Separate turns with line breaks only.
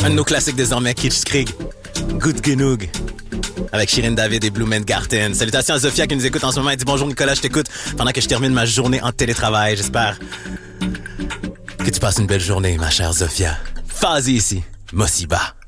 Un de nos classiques désormais, Kitschkrieg. Good Genug. Avec Shirin David et Blue Man Garten. Salutations à Zofia qui nous écoute en ce moment. Elle dit bonjour Nicolas, je t'écoute pendant que je termine ma journée en télétravail. J'espère que tu passes une belle journée, ma chère Zofia. Fazi ici. Mosiba.